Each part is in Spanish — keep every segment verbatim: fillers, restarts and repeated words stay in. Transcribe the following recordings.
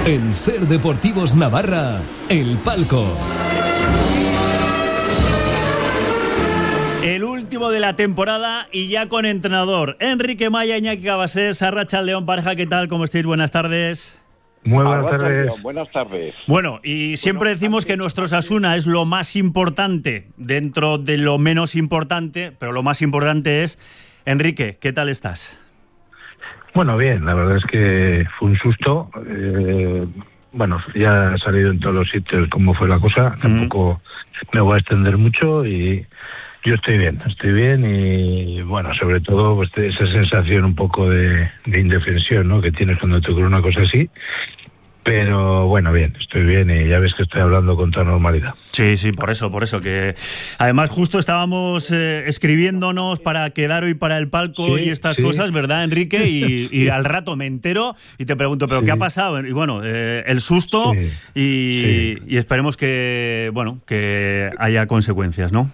En Ser Deportivos Navarra, El Palco. El último de la temporada y ya con entrenador. Enrique Maya, Iñaki Cabasés, Arratsaldeon, pareja, ¿qué tal? ¿Cómo estáis? Buenas tardes. Muy buenas tardes. Buenas tardes. Bueno, y siempre bueno, decimos que nuestro Osasuna es lo más importante dentro de lo menos importante, pero lo más importante es... Enrique, ¿qué tal estás? Bueno, bien, la verdad es que fue un susto. Eh, bueno, ya ha salido en todos los sitios cómo fue la cosa. Tampoco mm. me voy a extender mucho y yo estoy bien, estoy bien y bueno, sobre todo pues, esa sensación un poco de, de indefensión, ¿no?, que tienes cuando te ocurre una cosa así. Pero bueno, bien, estoy bien y ya ves que estoy hablando con toda normalidad. Sí, sí, por eso, por eso, que además justo estábamos eh, escribiéndonos para quedar hoy para el palco sí, y estas sí. cosas, ¿verdad, Enrique? Y, y al rato me entero y te pregunto, ¿pero sí. qué ha pasado? Y bueno, eh, el susto sí. Y, sí. y esperemos que, bueno, que haya consecuencias, ¿no?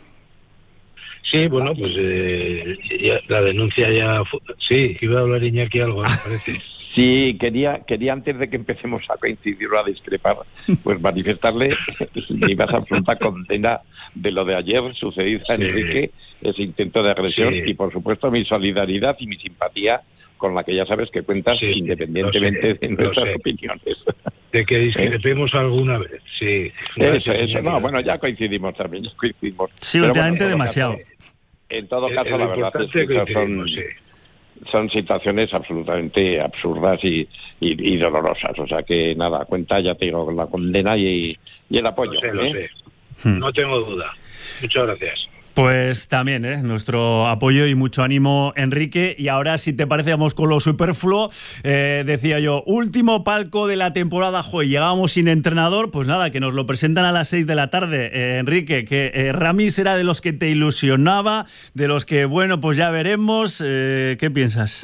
Sí, bueno, pues eh, ya, la denuncia ya... Fue, sí, iba a hablar Iñaki algo, me parece. Sí, quería, quería antes de que empecemos a coincidir o a discrepar, pues manifestarle mi más absoluta condena de lo de ayer sucedido a sí. Enrique, ese intento de agresión sí. y por supuesto mi solidaridad y mi simpatía con la que ya sabes que cuentas sí, independientemente sé, de nuestras sé. opiniones. De que discrepemos ¿Eh? alguna vez, sí. Eso, eso, no, bueno, ya coincidimos también, ya coincidimos. Sí, últimamente bueno, demasiado. Caso, en todo caso, el, el la verdad es que, que son... Sí. Son situaciones absolutamente absurdas y, y, y dolorosas. O sea que nada, cuenta, ya te digo, la condena y, y el apoyo. Lo sé, ¿eh? lo sé. Hmm. No tengo duda. Muchas gracias. Pues también, ¿eh? Nuestro apoyo y mucho ánimo, Enrique. Y ahora, si te parece, vamos con lo superfluo. Eh, decía yo, último palco de la temporada. Joder, llegábamos sin entrenador. Pues nada, que nos lo presentan a las seis de la tarde. Eh, Enrique, que eh, Ramis era de los que te ilusionaba, de los que, bueno, pues ya veremos. Eh, ¿Qué piensas?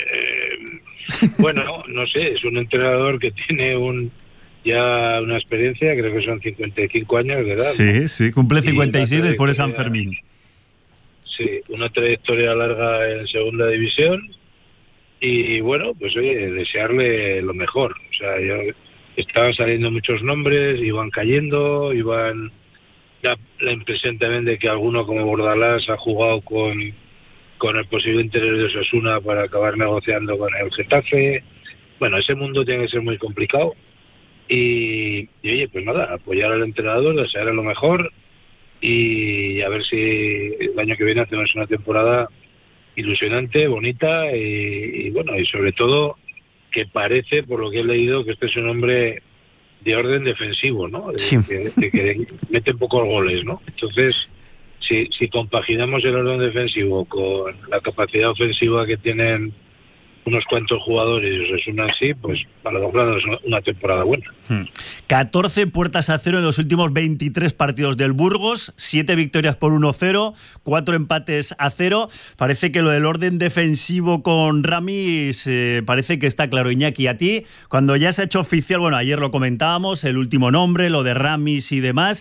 Eh, bueno, no sé, es un entrenador que tiene un... ya una experiencia, creo que son cincuenta y cinco años de edad. Sí, ¿no? Sí, cumple cincuenta y seis después de San Fermín. Sí, una trayectoria larga en segunda división y bueno, pues oye, desearle lo mejor. O sea, yo, estaban saliendo muchos nombres, iban cayendo, iban... Da la impresión también de que alguno como Bordalás ha jugado con, con el posible interés de Osasuna para acabar negociando con el Getafe. Bueno, ese mundo tiene que ser muy complicado. Y, y oye, pues nada, apoyar al entrenador, desear lo mejor y a ver si el año que viene hacemos una temporada ilusionante, bonita y, y bueno, y sobre todo que parece, por lo que he leído, que este es un hombre de orden defensivo, ¿no? De, sí. de, de que mete pocos goles, ¿no? Entonces, si, si compaginamos el orden defensivo con la capacidad ofensiva que tienen unos cuantos jugadores resuenan así, pues a lo mejor es una temporada buena. Hmm. catorce puertas a cero en los últimos veintitrés partidos del Burgos, siete victorias por uno cero, cuatro empates a cero. Parece que lo del orden defensivo con Ramis eh, parece que está claro. Iñaki, a ti, cuando ya se ha hecho oficial, bueno, ayer lo comentábamos, el último nombre, lo de Ramis y demás,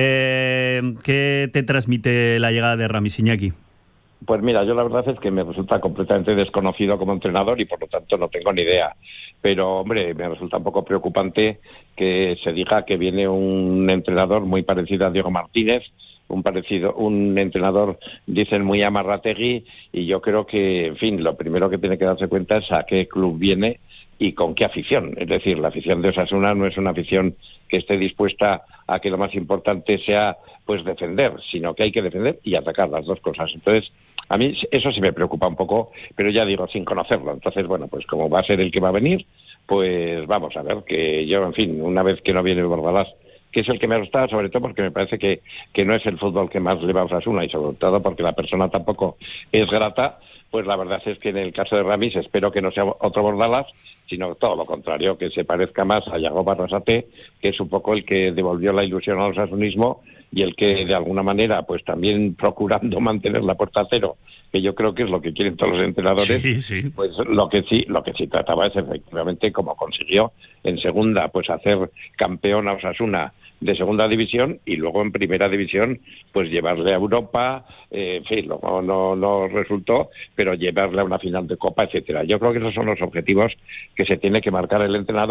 eh, ¿qué te transmite la llegada de Ramis, Iñaki? Pues mira, yo la verdad es que me resulta completamente desconocido como entrenador y por lo tanto no tengo ni idea. Pero, hombre, me resulta un poco preocupante que se diga que viene un entrenador muy parecido a Diego Martínez, un parecido, un entrenador, dicen, muy amarrategui, y yo creo que, en fin, lo primero que tiene que darse cuenta es a qué club viene y con qué afición. Es decir, la afición de Osasuna no es una afición que esté dispuesta a que lo más importante sea pues defender, sino que hay que defender y atacar, las dos cosas. Entonces, a mí eso sí me preocupa un poco, pero ya digo, sin conocerlo. Entonces, bueno, pues como va a ser el que va a venir, pues vamos a ver, que yo, en fin, una vez que no viene Bordalás, que es el que me gusta, sobre todo porque me parece que, que no es el fútbol que más le va a Osasuna y sobre todo porque la persona tampoco es grata, pues la verdad es que en el caso de Ramis espero que no sea otro Bordalás, sino todo lo contrario, que se parezca más a Yago Barrasate, que es un poco el que devolvió la ilusión al osasunismo y el que de alguna manera, pues también procurando mantener la puerta a cero, que yo creo que es lo que quieren todos los entrenadores, sí, sí. Pues lo que sí, lo que sí trataba es efectivamente, como consiguió en segunda, pues hacer campeón a Osasuna de segunda división y luego en primera división pues llevarle a Europa, eh, en fin, luego no, no resultó, pero llevarle a una final de Copa, etcétera. Yo creo que esos son los objetivos que se tiene que marcar el entrenador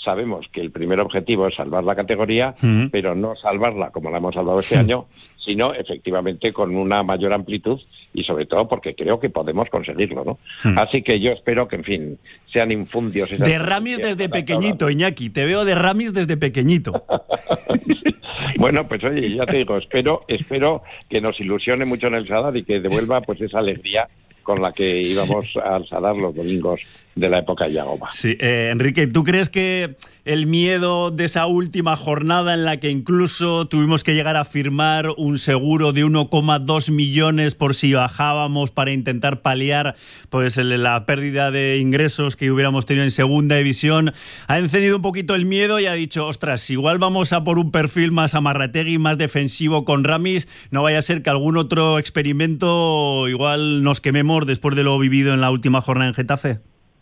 sabemos que el primer objetivo es salvar la categoría, uh-huh. pero no salvarla como la hemos salvado este uh-huh. año, sino efectivamente con una mayor amplitud y sobre todo porque creo que podemos conseguirlo, ¿no? Uh-huh. Así que yo espero que, en fin, sean infundios. De Ramis desde pequeñito, Iñaki, te veo de Ramis desde pequeñito. Bueno, pues oye, ya te digo, espero, espero que nos ilusione mucho en el Sadar y que devuelva pues esa alegría con la que íbamos sí. al Sadar los domingos de la época Yagoba. Sí, eh, Enrique, ¿tú crees que el miedo de esa última jornada en la que incluso tuvimos que llegar a firmar un seguro de uno coma dos millones por si bajábamos para intentar paliar pues la pérdida de ingresos que hubiéramos tenido en segunda división, ha encendido un poquito el miedo y ha dicho, ostras, igual vamos a por un perfil más amarrategui, más defensivo con Ramis, no vaya a ser que algún otro experimento igual nos quememos después de lo vivido en la última jornada en Getafe?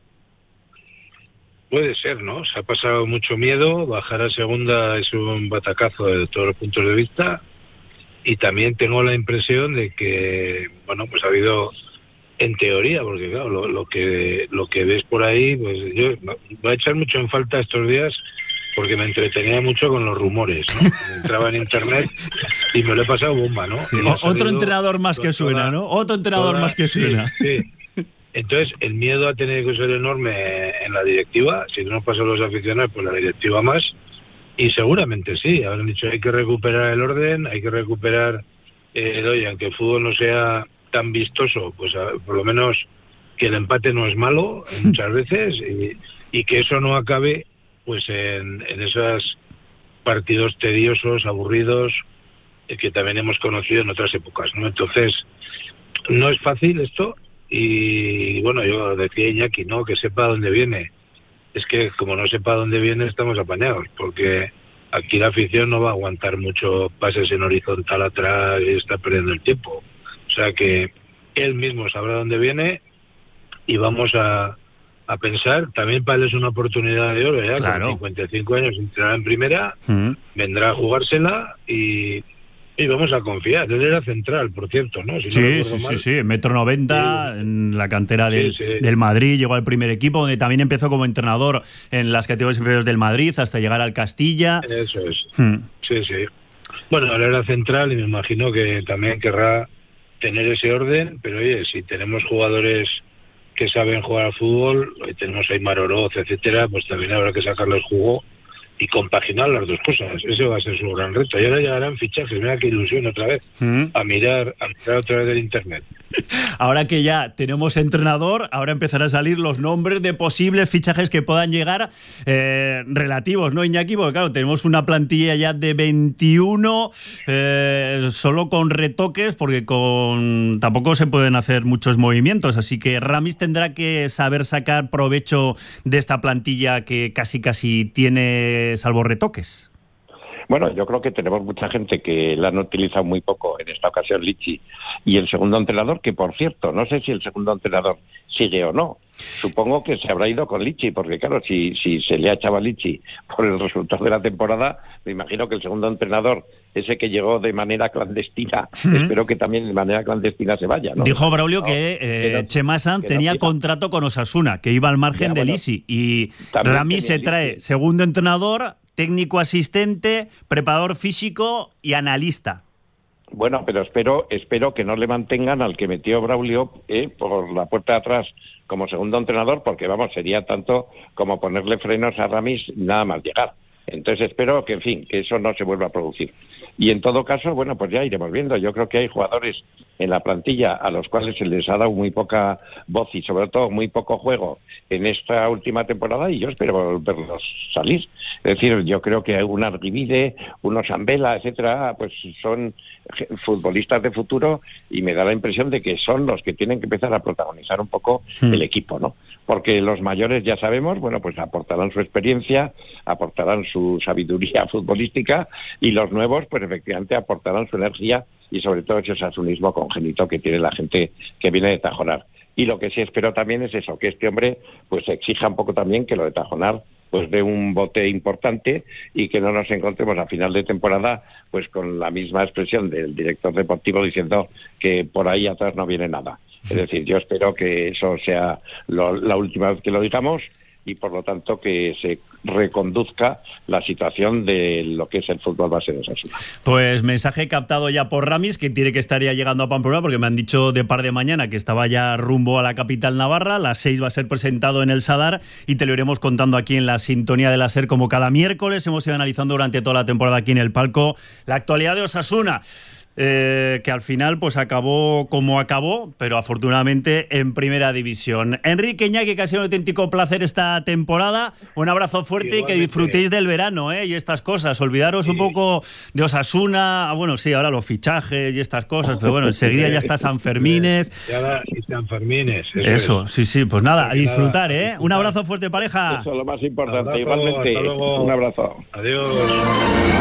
Puede ser, ¿no? Se ha pasado mucho miedo, bajar a segunda es un batacazo desde todos los puntos de vista y también tengo la impresión de que, bueno, pues ha habido, en teoría, porque claro, lo, lo que lo que ves por ahí, pues yo voy a echar mucho en falta estos días porque me entretenía mucho con los rumores, ¿no? Entraba en internet y me lo he pasado bomba, ¿no? Sí, otro entrenador más que suena, ¿no? Otro entrenador toda, más que suena. Sí, sí. Entonces, el miedo ha tenido que ser enorme en la directiva. Si no pasan los aficionados, pues la directiva más. Y seguramente sí. Habrán dicho, hay que recuperar el orden, hay que recuperar eh, el oye, aunque el fútbol no sea tan vistoso, pues a, por lo menos que el empate no es malo muchas veces y, y que eso no acabe pues en, en esos partidos tediosos, aburridos, eh, que también hemos conocido en otras épocas, ¿no? Entonces, no es fácil esto. Y bueno, yo decía Iñaki, no, que sepa dónde viene. Es que como no sepa dónde viene, estamos apañados, porque aquí la afición no va a aguantar mucho pases en horizontal atrás y está perdiendo el tiempo. O sea que él mismo sabrá dónde viene y vamos a, a pensar, también para él es una oportunidad de oro, ya claro. Con cincuenta y cinco años entrará en primera, uh-huh. vendrá a jugársela y... Y vamos a confiar. Él era central, por cierto, ¿no? Si sí, no sí, mal. sí, sí, metro noventa, sí. En la cantera del, sí, sí. del Madrid, llegó al primer equipo, donde también empezó como entrenador en las categorías inferiores del Madrid, hasta llegar al Castilla. Eso es. Hmm. Sí, sí. Bueno, él era central y me imagino que también querrá tener ese orden, pero oye, si tenemos jugadores que saben jugar al fútbol, hoy tenemos a Aimar Oroz, etcétera, pues también habrá que sacarle el jugo y compaginar las dos cosas. Ese va a ser su gran reto. Y ahora llegarán fichajes. Mira qué ilusión otra vez. ¿Mm? A mirar a mirar otra vez del internet. Ahora que ya tenemos entrenador, ahora empezarán a salir los nombres de posibles fichajes que puedan llegar eh, relativos, ¿no, Iñaki? Porque claro, tenemos una plantilla ya de veintiuno, eh, solo con retoques, porque con tampoco se pueden hacer muchos movimientos. Así que Ramis tendrá que saber sacar provecho de esta plantilla que casi casi tiene salvo retoques. Bueno, yo creo que tenemos mucha gente que la han utilizado muy poco, en esta ocasión Lichi, y el segundo entrenador, que por cierto, no sé si el segundo entrenador sigue o no. Supongo que se habrá ido con Lichi, porque claro, si, si se le ha echado a Lichi por el resultado de la temporada, me imagino que el segundo entrenador, ese que llegó de manera clandestina, uh-huh. espero que también de manera clandestina se vaya, ¿no? Dijo Braulio no, que, eh, que no, Chema Sanz tenía no contrato con Osasuna, que iba al margen ya, de bueno, Lichi, y Ramis se trae Lichi. Segundo entrenador, técnico asistente, preparador físico y analista. Bueno, pero espero espero que no le mantengan al que metió Braulio eh, por la puerta de atrás como segundo entrenador, porque vamos, sería tanto como ponerle frenos a Ramis nada más llegar. Entonces espero que, en fin, que eso no se vuelva a producir. Y en todo caso, bueno, pues ya iremos viendo. Yo creo que hay jugadores en la plantilla a los cuales se les ha dado muy poca voz y sobre todo muy poco juego en esta última temporada y yo espero verlos salir. Es decir, yo creo que un Arguivide, unos Ambela, etcétera, pues son futbolistas de futuro y me da la impresión de que son los que tienen que empezar a protagonizar un poco mm. el equipo, ¿no? Porque los mayores, ya sabemos, bueno, pues aportarán su experiencia, aportarán su sabiduría futbolística y los nuevos, pues efectivamente aportarán su energía y sobre todo ese osasunismo congénito que tiene la gente que viene de Tajonar. Y lo que sí espero también es eso, que este hombre pues exija un poco también que lo de Tajonar pues dé un bote importante y que no nos encontremos a final de temporada pues con la misma expresión del director deportivo diciendo que por ahí atrás no viene nada. Es decir, yo espero que eso sea lo, la última vez que lo digamos, y por lo tanto que se reconduzca la situación de lo que es el fútbol base de Osasuna. Pues mensaje captado ya por Ramis, que tiene que estar ya llegando a Pamplona, porque me han dicho de par de mañana que estaba ya rumbo a la capital navarra. A las seis va a ser presentado en el Sadar y te lo iremos contando aquí en la sintonía de la SER, como cada miércoles hemos ido analizando durante toda la temporada aquí en el palco la actualidad de Osasuna. Eh, que al final pues acabó como acabó, pero afortunadamente en primera división. Enrique, Iñaki, que ha sido un auténtico placer esta temporada. Un abrazo fuerte. Igualmente. Y que disfrutéis del verano, ¿eh? Y estas cosas. Olvidaros sí. un poco de Osasuna. Ah, bueno, sí, ahora los fichajes y estas cosas, pero bueno, enseguida ya está San Fermines. Ya y San Fermines. Eso, eso sí, sí, pues nada, a disfrutar, nada, ¿eh? disfrutar. Un abrazo fuerte, pareja. Eso es lo más importante. Abrazo, igualmente, hasta luego. un abrazo. Adiós.